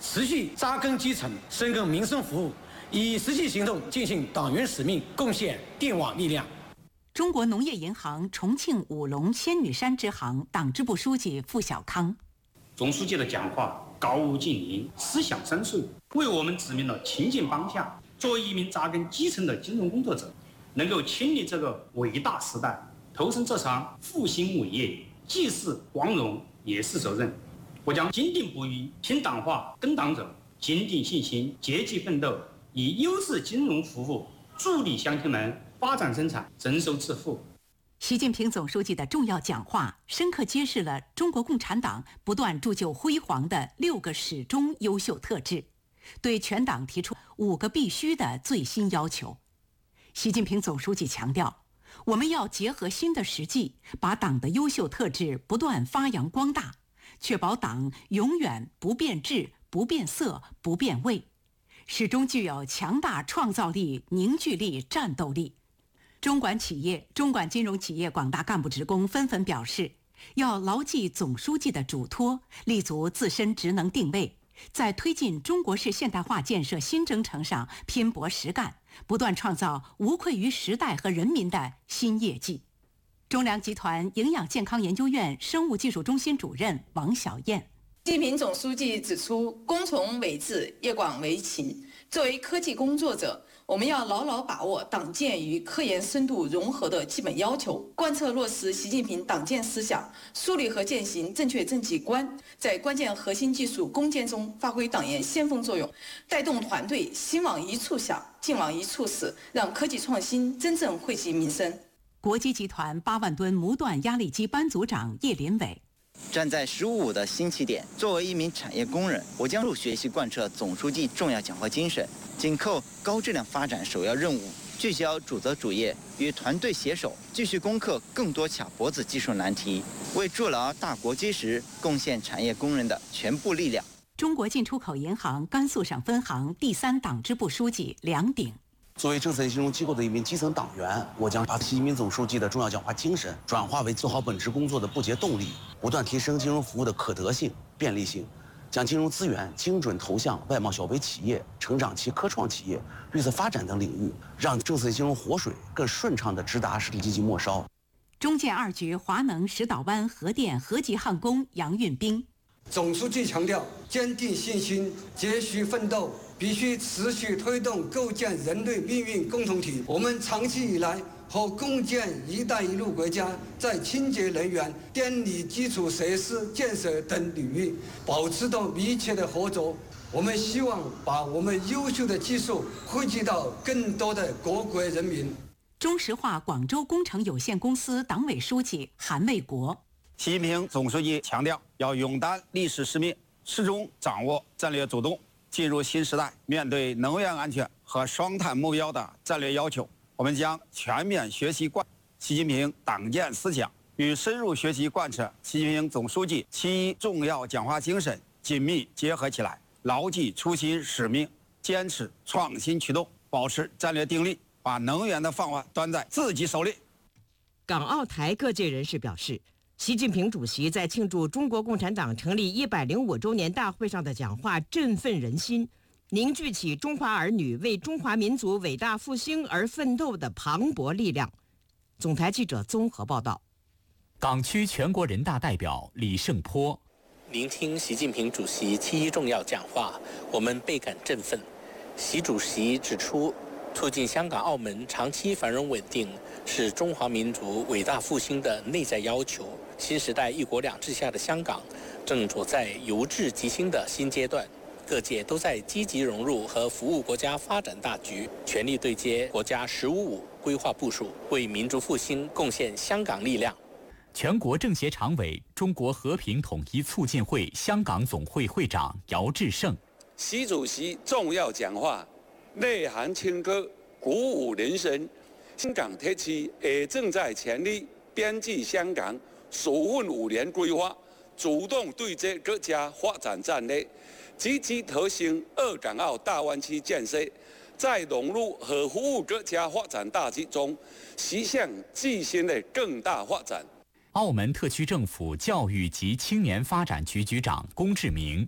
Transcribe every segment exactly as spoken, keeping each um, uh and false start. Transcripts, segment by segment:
持续扎根基层，深耕民生服务，以实际行动进行党员使命，贡献电网力量。 中国农业银行重庆武隆仙女山支行党支部书记付小康， 总书记的讲话高屋建瓴，思想深邃，为我们指明了前进方向。作为一名扎根基层的金融工作者，能够亲历这个伟大时代，投身这场复兴伟业，既是光荣，也是责任。我将坚定不移听党话、跟党走，坚定信心，积极奋斗，以优质金融服务助力乡亲们发展生产、增收致富。 习近平总书记的重要讲话，深刻揭示了中国共产党不断铸就辉煌的六个始终优秀特质，对全党提出五个必须的最新要求。习近平总书记强调，我们要结合新的实际，把党的优秀特质不断发扬光大，确保党永远不变质、不变色、不变味，始终具有强大创造力、凝聚力、战斗力。中管企业、中管金融企业广大干部职工纷纷表示，要牢记总书记的嘱托，立足自身职能定位，在推进中国式现代化建设新征程上拼搏实干，不断创造无愧于时代和人民的新业绩。中粮集团营养健康研究院生物技术中心主任王小燕， 习近平总书记指出，工从为治，业广为勤。作为科技工作者，我们要牢牢把握党建与科研深度融合的基本要求，贯彻落实习近平党建思想，树立和践行正确政绩观，在关键核心技术攻坚中发挥党员先锋作用，带动团队心往一处想，劲往一处使，让科技创新真正惠及民生。 国基集团八万吨模段压力机班组长叶林伟， 站在“十五五”的新起点，作为一名产业工人，我将入学习贯彻总书记重要讲话精神，紧扣高质量发展首要任务，聚焦主责主业，与团队携手，继续攻克更多卡脖子技术难题，为筑牢大国基石贡献产业工人的全部力量。 中国进出口银行甘肃省分行第三党支部书记梁鼎， 作为政策金融机构的一名基层党员，我将把习近平总书记的重要讲话精神转化为做好本职工作的不竭动力，不断提升金融服务的可得性、便利性，将金融资源精准投向外贸小微企业、成长期科创企业、绿色发展等领域，让政策金融活水更顺畅地直达实体经济末梢。 中建二局华能石岛湾核电核级焊工杨运兵， 总书记强调，坚定信心，继续奋斗，必须持续推动构建人类命运共同体。我们长期以来和共建“一带一路”国家在清洁能源、电力基础设施建设等领域保持着密切的合作。我们希望把我们优秀的技术惠及到更多的各国人民。 中石化广州工程有限公司党委书记韩卫国， 习近平总书记强调，要勇担历史使命，始终掌握战略主动。进入新时代，面对能源安全和双碳目标的战略要求，我们将全面学习贯习近平党建思想，与深入学习贯彻习近平总书记七重要讲话精神紧密结合起来，牢记初心使命，坚持创新驱动，保持战略定力，把能源的饭碗端在自己手里。 港澳台各界人士表示，习近平主席在庆祝中国共产党成立一百零五周年大会上的讲话振奋人心，凝聚起中华儿女为中华民族伟大复兴而奋斗的磅礴力量。总台记者综合报道。 港区全国人大代表李胜波， 聆听习近平主席七一重要讲话，我们倍感振奋。习主席指出，促进香港、澳门长期繁荣稳定是中华民族伟大复兴的内在要求。新时代一国两制下的香港正处在由治及兴的新阶段，各界都在积极融入和服务国家发展大局，全力对接国家“十五五”规划部署，为民族复兴贡献香港力量。 全国政协常委、中国和平统一促进会香港总会会长姚志胜， 习主席重要讲话内涵清歌，鼓舞人心。香港特区也正在全力编辑香港首份五年规划，主动对接各家发展战略，积极推行粤港澳大湾区建设，在融入和服务各家发展大局中，实现自身的更大发展。 澳门特区政府教育及青年发展局局长龚志明，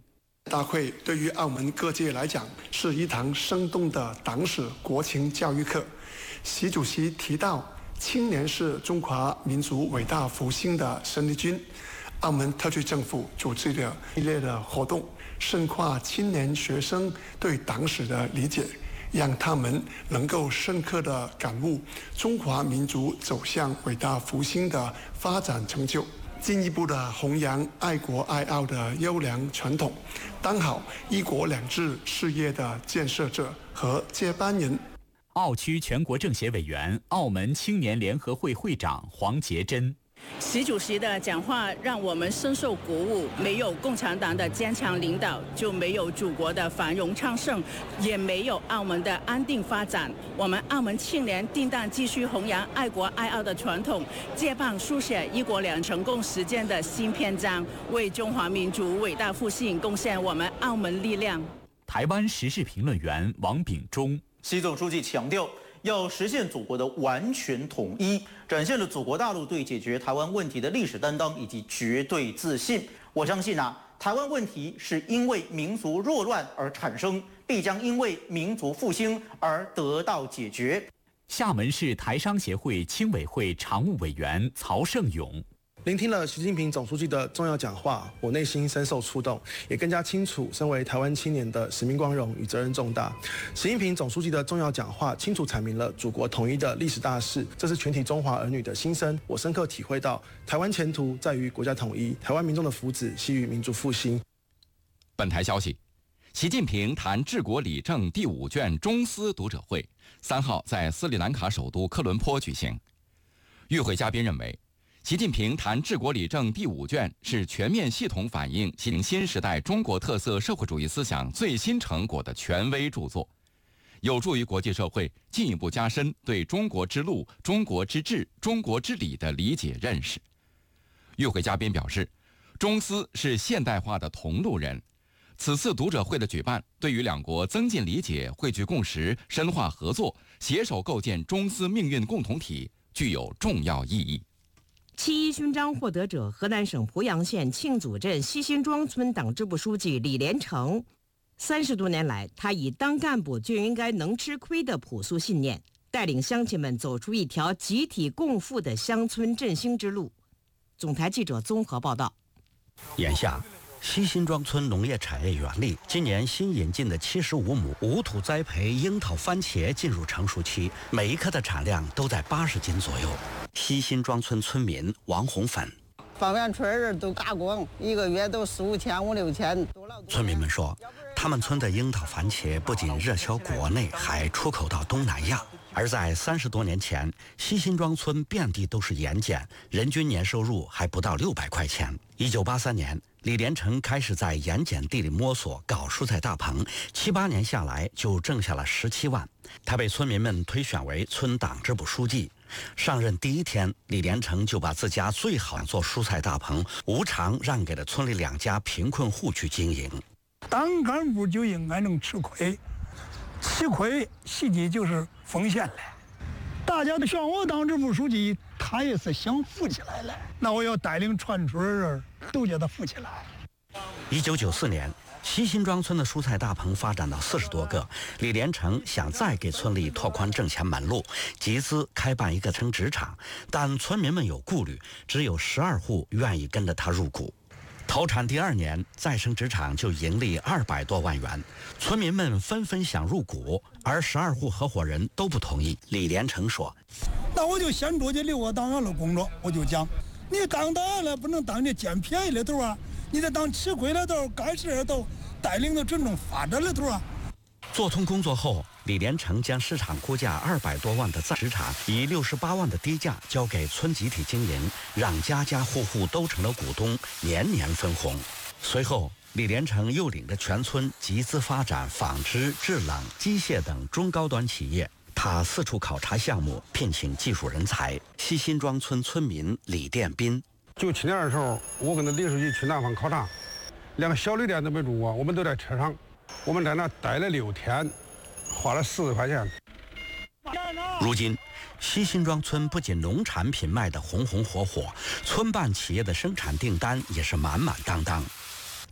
大会对于澳门各界来讲是一堂生动的党史国情教育课。习主席提到，青年是中华民族伟大复兴的生力军。澳门特区政府组织了一系列的活动，深化青年学生对党史的理解，让他们能够深刻地感悟中华民族走向伟大复兴的发展成就，进一步的弘扬爱国爱澳的优良传统，当好一国两制事业的建设者和接班人。 澳区全国政协委员、澳门青年联合会会长黄杰珍。 习主席的讲话让我们深受鼓舞，没有共产党的坚强领导，就没有祖国的繁荣昌盛，也没有澳门的安定发展。我们澳门青年定当继续弘扬爱国爱澳的传统，接棒书写一国两成共实践的新篇章，为中华民族伟大复兴贡献我们澳门力量。 台湾时事评论员王炳忠。 习总书记强调，要实现祖国的完全统一，展现了祖国大陆对解决台湾问题的历史担当以及绝对自信。我相信啊，台湾问题是因为民族弱乱而产生，必将因为民族复兴而得到解决。 厦门市台商协会青委会常务委员曹胜勇。 聆听了习近平总书记的重要讲话，我内心深受触动，也更加清楚身为台湾青年的使命光荣与责任重大。习近平总书记的重要讲话清楚阐明了祖国统一的历史大势，这是全体中华儿女的心声。我深刻体会到，台湾前途在于国家统一，台湾民众的福祉系于民族复兴。 本台消息，习近平谈治国理政第五卷中斯读者会三号在斯里兰卡首都科伦坡举行。与会嘉宾认为，习近平谈治国理政第五卷是全面系统反映新新时代中国特色社会主义思想最新成果的权威著作，有助于国际社会进一步加深对中国之路、中国之治、中国之理的理解认识。与会嘉宾表示，中斯是现代化的同路人，此次读者会的举办对于两国增进理解、汇聚共识、深化合作、携手构建中斯命运共同体具有重要意义。 七一勋章获得者河南省濮阳县庆祖镇西辛庄村党支部书记李连成，三十多年来，他以当干部就应该能吃亏的朴素信念，带领乡亲们走出一条集体共富的乡村振兴之路。总台记者综合报道。 眼下，西辛庄村农业产业园里，今年新引进的七十五亩无土栽培樱桃番茄进入成熟期，每一颗的产量都在八十斤左右。西辛庄村村民王红粉， 方圆村人都嘎光，一个月都四五千、五六千。 村民们说，他们村的樱桃番茄不仅热销国内，还出口到东南亚。而在三十多年前，西辛庄村遍地都是盐碱，人均年收入还不到六百块钱。一九八三年，李连成开始在盐碱地里摸索搞蔬菜大棚，七八年下来就挣下了十七万。他被村民们推选为村党支部书记。上任第一天，李连成就把自家最好做蔬菜大棚无偿让给了村里两家贫困户去经营。 当干部就应该能吃亏，吃亏实际就是奉献了。大家都选我当支部书记，他也是想富起来了。那我要带领全村人都叫他富起来。 一九九四年。西辛庄村的蔬菜大棚发展到四十多个，李连成想再给村里拓宽挣钱门路，集资开办一个增殖场，但村民们有顾虑，只有十二户愿意跟着他入股。投产第二年，再生殖场就盈利二百多万元，村民们纷纷想入股，而十二户合伙人都不同意。李连成说：“ 那我就先出去留我档案的工作，我就讲，你当档案了不能当这捡便宜的头啊。”你得当吃亏的头，干事的头，带领着群众发展的头啊！ 做通工作后，李连成将市场估价二百多万的再殖场以六十八万的低价交给村集体经营，让家家户户都成了股东，年年分红。随后，李连成又领着全村集资发展纺织、制冷、机械等中高端企业。他四处考察项目，聘请技术人才。西辛庄村村民李殿斌。 九七年的时候，我跟着李书记去南方考察，连个小旅店都没住过，我们都在车上，我们在那待了六天，花了四十块钱。 如今，西辛庄村不仅农产品卖得红红火火，村办企业的生产订单也是满满当当。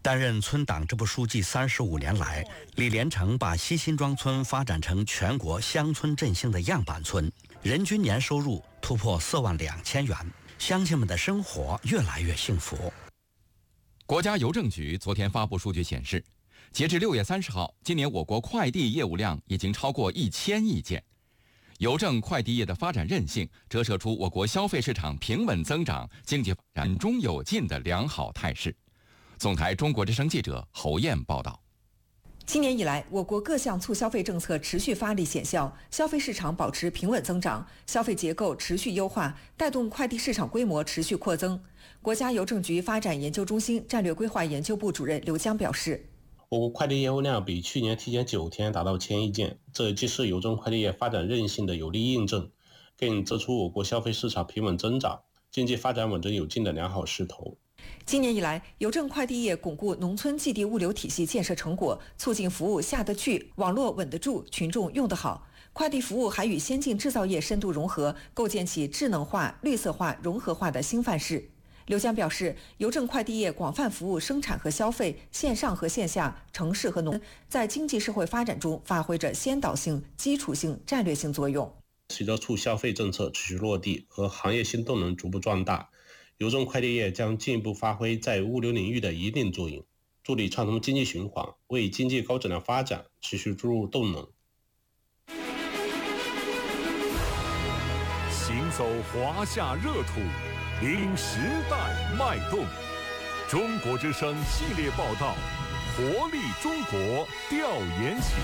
担任村党支部书记三十五年来，李连成把西辛庄村发展成全国乡村振兴的样板村，人均年收入突破四万两千元，乡亲们的生活越来越幸福。 国家邮政局昨天发布数据显示，截至六月三十号，今年我国快递业务量已经超过一千亿件。邮政快递业的发展韧性，折射出我国消费市场平稳增长、经济发展稳中有进的良好态势。总台中国之声记者侯艳报道。 今年以来，我国各项促消费政策持续发力显效，消费市场保持平稳增长，消费结构持续优化，带动快递市场规模持续扩增。国家邮政局发展研究中心战略规划研究部主任刘江表示， 我国快递业务量比去年提前九天达到千亿件，这既是邮政快递业发展韧性的有力印证，更指出我国消费市场平稳增长、经济发展稳中有进的良好势头。 今年以来，邮政快递业巩固农村寄递物流体系建设成果，促进服务下得去、网络稳得住、群众用得好。快递服务还与先进制造业深度融合，构建起智能化、绿色化、融合化的新范式。刘江表示，邮政快递业广泛服务生产和消费、线上和线下、城市和农村，在经济社会发展中发挥着先导性、基础性、战略性作用。 随着促消费政策持续落地和行业新动能逐步壮大，邮政快递业将进一步发挥在物流领域的一定作用，助力畅通经济循环，为经济高质量发展持续注入动能。 行走华夏热土，领时代脉动。中国之声系列报道，活力中国调研行。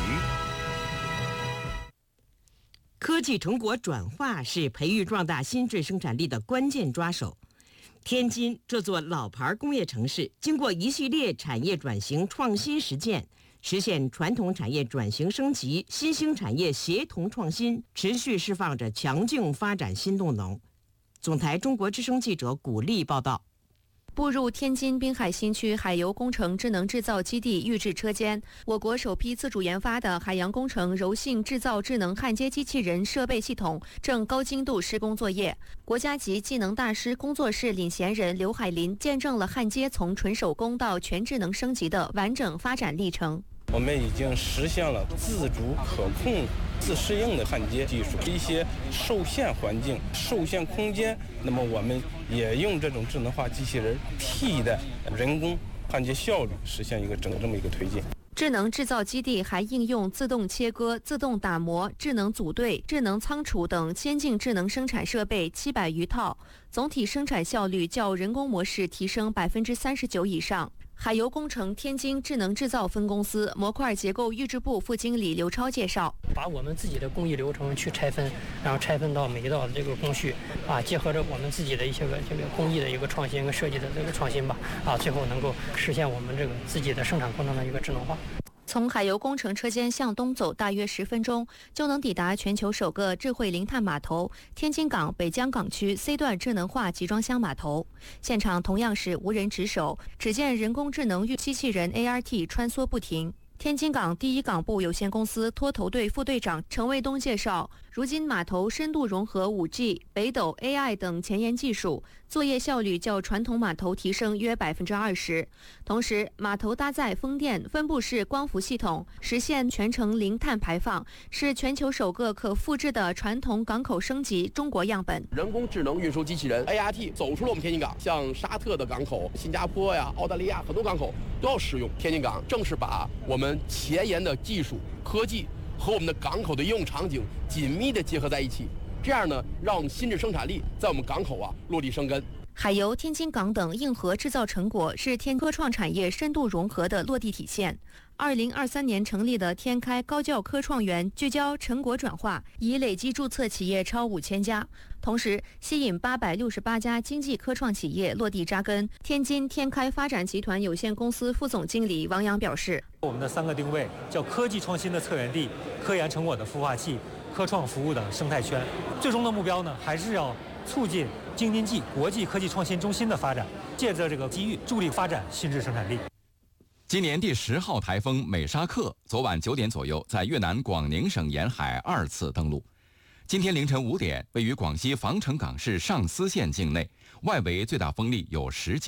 科技成果转化是培育壮大新质生产力的关键抓手。天津这座老牌工业城市，经过一系列产业转型创新实践，实现传统产业转型升级、新兴产业协同创新，持续释放着强劲发展新动能。总台中国之声记者古丽报道。 步入天津滨海新区海油工程智能制造基地预制车间，我国首批自主研发的海洋工程柔性制造智能焊接机器人设备系统正高精度施工作业。国家级技能大师工作室领衔人刘海林见证了焊接从纯手工到全智能升级的完整发展历程。 我们已经实现了自主可控、自适应的焊接技术，一些受限环境、受限空间，那么我们也用这种智能化机器人替代人工焊接效率，实现一个整个这么一个推进。 智能制造基地还应用自动切割、自动打磨、智能组队、智能仓储等先进智能生产设备七百余套，总体生产效率较人工模式提升百分之三十九以上。海油工程天津智能制造分公司模块结构预制部副经理刘超介绍， 把我们自己的工艺流程去拆分，然后拆分到每一道的这个工序啊，结合着我们自己的一些个这个工艺的一个创新跟设计的这个创新吧，啊，最后能够实现我们这个自己的生产过程的一个智能化。 从海油工程车间向东走大约十分钟，就能抵达全球首个智慧零碳码头——天津港北江港区 C 段智能化集装箱码头。现场同样是无人值守，只见人工智能机器人 A R T 穿梭不停。天津港第一港部有限公司拖头队副队长陈卫东介绍，如今码头深度融合 五 G、北斗 A I 等前沿技术，作业效率较传统码头提升约百分之二十。同时，码头搭载风电分布式光伏系统，实现全程零碳排放，是全球首个可复制的传统港口升级中国样本。 人工智能运输机器人 A R T 走出了我们天津港，像沙特的港口、新加坡呀、澳大利亚很多港口都要使用天津港，正是把我们前沿的技术科技和我们的港口的应用场景紧密地结合在一起，这样呢，让新质生产力在我们港口啊落地生根。 海油、天津港等硬核制造成果是天科创产业深度融合的落地体现。二零二三年成立的天开高教科创园聚焦成果转化，已累计注册企业超五千家，同时吸引八百六十八家经济科创企业落地扎根。天津天开发展集团有限公司副总经理王阳表示， 我们的三个定位叫科技创新的策源地、科研成果的孵化器、科创服务的生态圈。最终的目标呢，还是要促进京津冀国际科技创新中心的发展，借着这个机遇助力发展新质生产力。 今年第十号台风美沙克昨晚九点左右在越南广宁省沿海二次登陆。今天凌晨五点，位于广西防城港市上思县境内，外围最大风力有十级。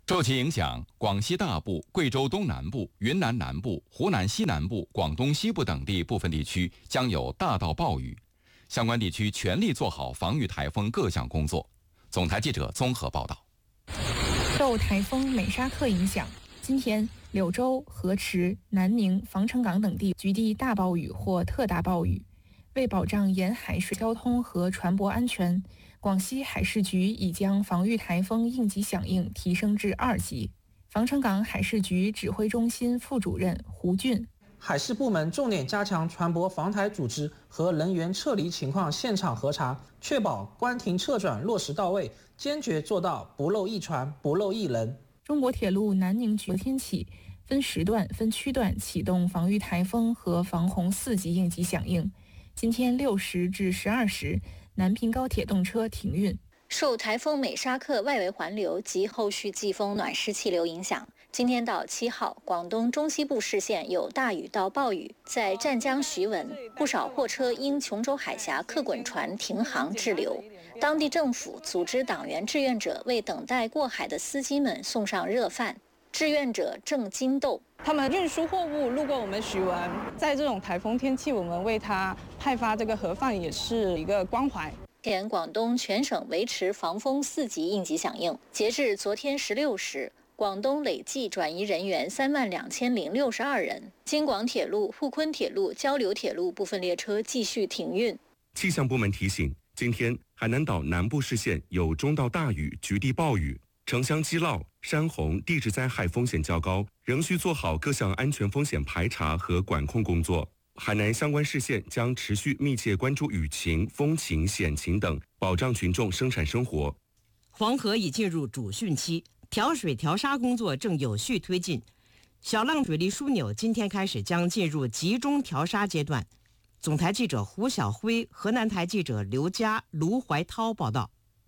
受其影响，广西大部、贵州东南部、云南南部、湖南西南部、广东西部等地部分地区将有大到暴雨，相关地区全力做好防御台风各项工作。总台记者综合报道。 受台风美沙克影响，今天柳州、河池、南宁、防城港等地局地大暴雨或特大暴雨。为保障沿海水交通和船舶安全，广西海事局已将防御台风应急响应提升至二级。防城港海事局指挥中心副主任胡俊： 海事部门重点加强船舶防台组织和人员撤离情况现场核查，确保关停撤转落实到位，坚决做到不漏一船、不漏一人。 中国铁路南宁局昨天起分时段、分区段启动防御台风和防洪四级应急响应。今天六时至十二时，南平高铁动车停运。 受台风美沙克外围环流及后续季风暖湿气流影响，今天到七号，广东中西部市县有大雨到暴雨。在湛江徐闻，不少货车因琼州海峡客滚船停航滞留。当地政府组织党员志愿者为等待过海的司机们送上热饭。志愿者郑金豆， 他们运输货物路过我们徐闻，在这种台风天气，我们为他派发这个盒饭也是一个关怀。 前广东全省维持防风四级应急响应，截至昨天十六时，广东累计转移人员三万两千零六十二人。京广铁路、沪昆铁路、交流铁路部分列车继续停运。 气象部门提醒，今天海南岛南部市县有中到大雨、局地暴雨。城乡积涝、山洪、地质灾害风险较高，仍需做好各项安全风险排查和管控工作。海南相关市县将持续密切关注雨情、风情、险情等，保障群众生产生活。 黄河已进入主汛期，调水调沙工作正有序推进。小浪水利枢纽今天开始将进入集中调沙阶段。总台记者胡晓辉、河南台记者刘佳、卢怀涛报道。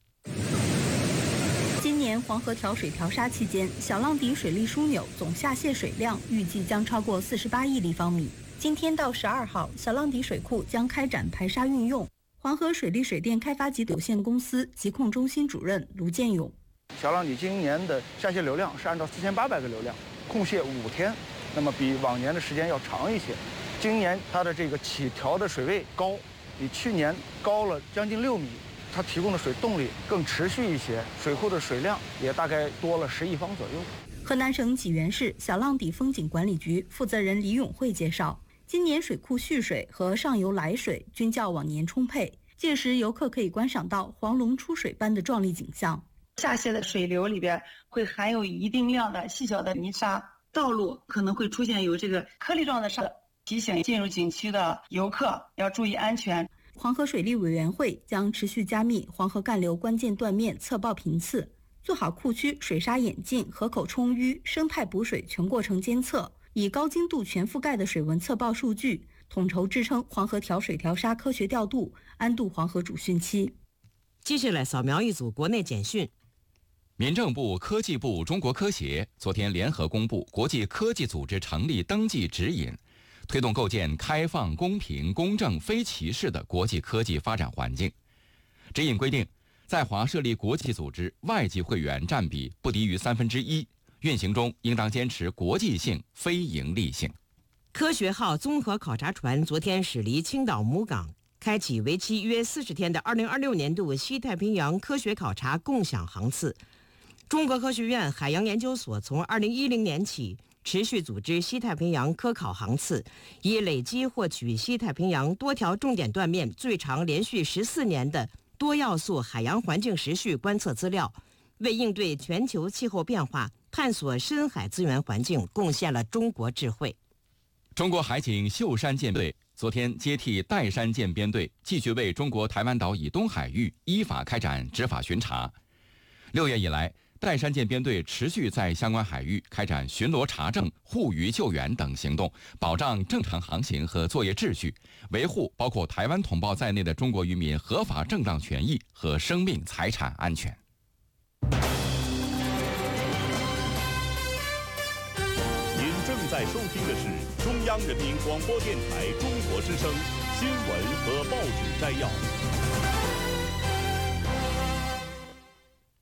今年黄河调水调沙期间，小浪底水利枢纽总下泄水量预计将超过四十八亿立方米。今天到十二号，小浪底水库将开展排沙运用。黄河水利水电开发及有限公司疾控中心主任卢建勇： 小浪底今年的下泄流量是按照四千八百个流量，控泄五天，那么比往年的时间要长一些。今年它的这个起调的水位高，比去年高了将近六米。它提供的水动力更持续一些，水库的水量也大概多了十亿方左右。 河南省济源市小浪底风景管理局负责人李永慧介绍，今年水库蓄水和上游来水均较往年充沛，届时游客可以观赏到黄龙出水般的壮丽景象。 下泄的水流里边会含有一定量的细小的泥沙，道路可能会出现有这个颗粒状的沙，提醒进入景区的游客要注意安全。 黄河水利委员会将持续加密黄河干流关键断面测报频次，做好库区水沙演进、河口充淤、生态补水全过程监测，以高精度全覆盖的水文测报数据，统筹支撑黄河调水调沙科学调度，安度黄河主汛期。 接下来扫描一组国内简讯。 民政部、科技部、中国科协昨天联合公布国际科技组织成立登记指引，推动构建开放、公平、公正、非歧视的国际科技发展环境。指引规定，在华设立国际组织，外籍会员占比不低于三分之一，运行中应当坚持国际性、非营利性。 科学号综合考察船昨天驶离青岛母港，开启为期约四十天的二零二六年度西太平洋科学考察共享航次。中国科学院海洋研究所从二零一零年起持续组织西太平洋科考航次，以累积获取西太平洋多条重点断面最长连续十四年的多要素海洋环境时序观测资料，为应对全球气候变化、探索深海资源环境贡献了中国智慧。 中国海警秀山舰队昨天接替岱山舰编队，继续为中国台湾岛以东海域依法开展执法巡查。六月以来，岱山舰编队持续在相关海域开展巡逻查证、护渔救援等行动，保障正常航行和作业秩序，维护包括台湾同胞在内的中国渔民合法正当权益和生命财产安全。 您正在收听的是中央人民广播电台中国之声新闻和报纸摘要。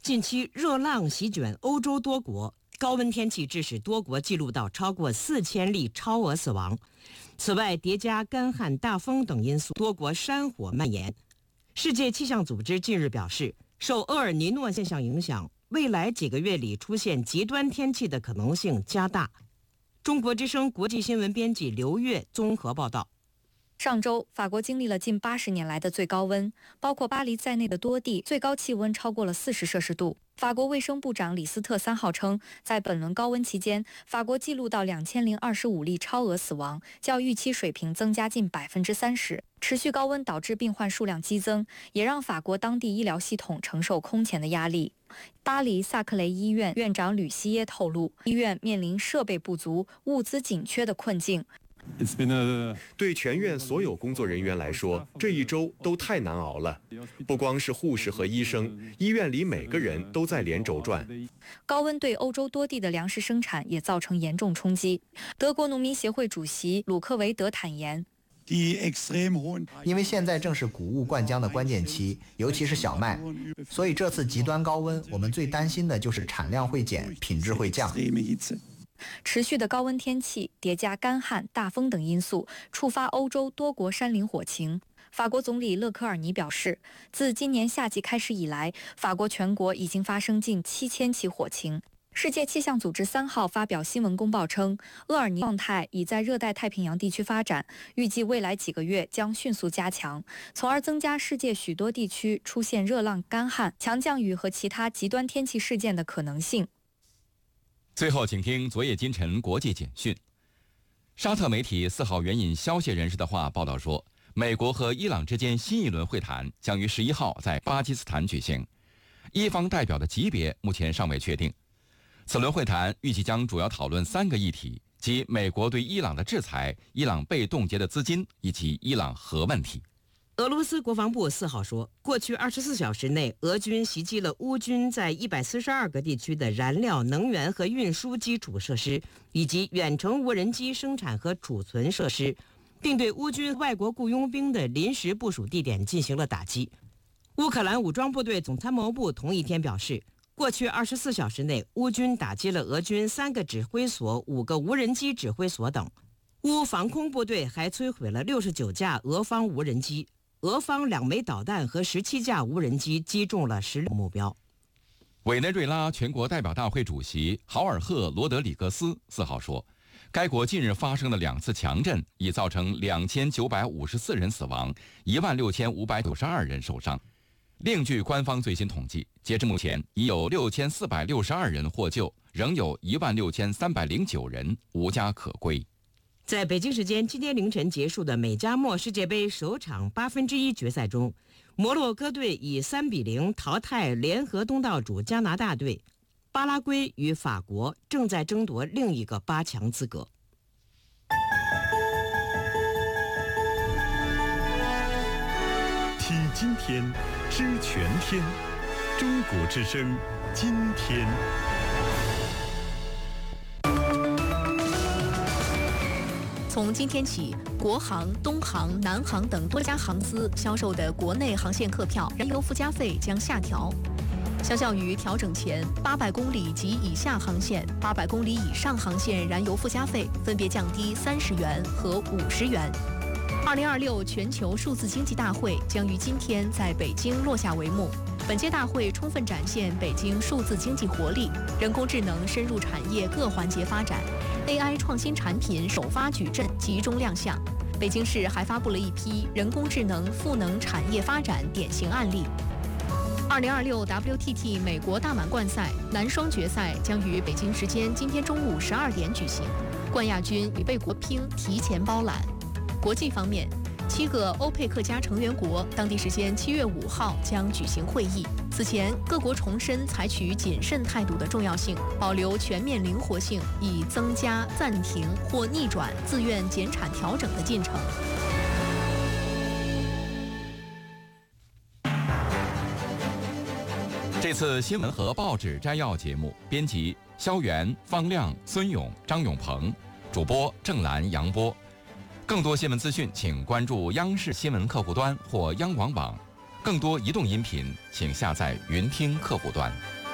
近期热浪席卷欧洲多国，高温天气致使多国记录到超过四千例超额死亡。此外，叠加干旱、大风等因素，多国山火蔓延。世界气象组织近日表示，受厄尔尼诺现象影响，未来几个月里出现极端天气的可能性加大。中国之声国际新闻编辑刘月综合报道。 上周，法国经历了近八十年来的最高温，包括巴黎在内的多地最高气温超过了四十摄氏度。法国卫生部长李斯特三号称，在本轮高温期间，法国记录到两千零二十五例超额死亡，较预期水平增加近百分之三十。持续高温导致病患数量激增，也让法国当地医疗系统承受空前的压力。巴黎萨克雷医院院长吕西耶透露，医院面临设备不足、物资紧缺的困境。 对全院所有工作人员来说，这一周都太难熬了。不光是护士和医生，医院里每个人都在连轴转。 高温对欧洲多地的粮食生产也造成严重冲击。德国农民协会主席鲁克维德坦言， 因为现在正是谷物灌浆的关键期，尤其是小麦，所以这次极端高温，我们最担心的就是产量会减，品质会降。 持续的高温天气叠加干旱、大风等因素，触发欧洲多国山林火情。法国总理勒科尔尼表示，自今年夏季开始以来，法国全国已经发生近七千起火情。世界气象组织三号发表新闻公报称，厄尔尼状态已在热带太平洋地区发展，预计未来几个月将迅速加强，从而增加世界许多地区出现热浪、干旱、强降雨和其他极端天气事件的可能性。 最后，请听昨夜今晨国际简讯。沙特媒体四号援引消息人士的话报道说，美国和伊朗之间新一轮会谈将于十一号在巴基斯坦举行，伊方代表的级别目前尚未确定。此轮会谈预计将主要讨论三个议题，即美国对伊朗的制裁、伊朗被冻结的资金以及伊朗核问题。 俄罗斯国防部四号说，过去二十四小时内，俄军袭击了乌军在一百四十二个地区的燃料、能源和运输基础设施，以及远程无人机生产和储存设施，并对乌军外国雇佣兵的临时部署地点进行了打击。乌克兰武装部队总参谋部同一天表示，过去二十四小时内，乌军打击了俄军三个指挥所、五个无人机指挥所等。乌防空部队还摧毁了六十九架俄方无人机。俄方两枚导弹和十七架无人机击中了十六个目标。 委内瑞拉全国代表大会主席豪尔赫·罗德里格斯四号说，该国近日发生的两次强震已造成两千九百五十四人死亡，一万六千五百九十二人受伤。另据官方最新统计，截至目前已有六千四百六十二人获救，仍有一万六千三百零九人无家可归。 在北京时间今天凌晨结束的美加墨世界杯首场八分之一决赛中，摩洛哥队以三比零淘汰联合东道主加拿大队，巴拉圭与法国正在争夺另一个八强资格。 听今天，知全天，中国之声，今天。 从今天起，国航、东航、南航等多家航司销售的国内航线客票燃油附加费将下调。相较于调整前，八百公里及以下航线、八百公里以上航线燃油附加费分别降低三十元和五十元。二零二六全球数字经济大会将于今天在北京落下帷幕。本届大会充分展现北京数字经济活力，人工智能深入产业各环节发展 ，A I 创新产品首发矩阵集中亮相。北京市还发布了一批人工智能赋能产业发展典型案例。二零二六 W T T 美国大满贯赛男双决赛将于北京时间今天中午十二点举行，冠亚军与被国乒提前包揽。国际方面，七个欧佩克加成员国当地时间七月五号将举行会议。此前，各国重申采取谨慎态度的重要性，保留全面灵活性，以增加暂停或逆转自愿减产调整的进程。 这次新闻和报纸摘要节目，编辑肖元、方亮、孙勇、张永鹏，主播郑兰、杨波。更多新闻资讯，请关注央视新闻客户端或央广网。更多移动音频，请下载云听客户端。